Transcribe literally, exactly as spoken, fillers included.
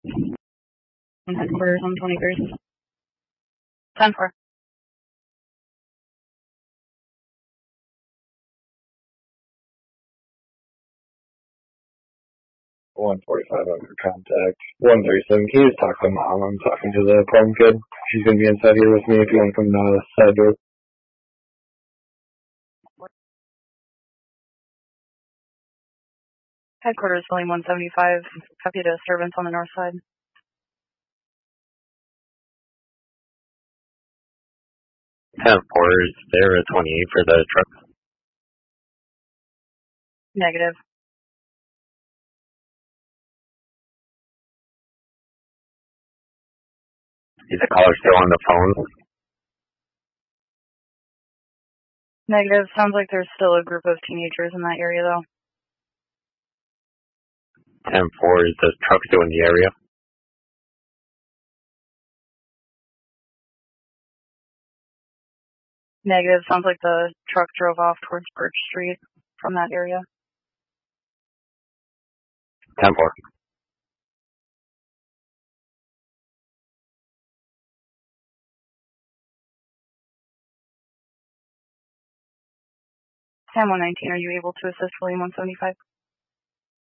Headquarters on twenty-first. ten four. one forty-five under contact. one thirty-seven. Can you just talk to mom? I'm talking to the apartment kid. She's going to be inside here with me if you want to come down to the side door. Headquarters filling one seventy-five. Copy a disturbance on the north side. ten four, is there a twenty-eight for the truck? Negative. Is the caller still on the phone? Negative. Sounds like there's still a group of teenagers in that area, though. ten four, is the truck still in the area? Negative. Sounds like the truck drove off towards Birch Street from that area. ten four. ten one nineteen, are you able to assist William one seventy-five?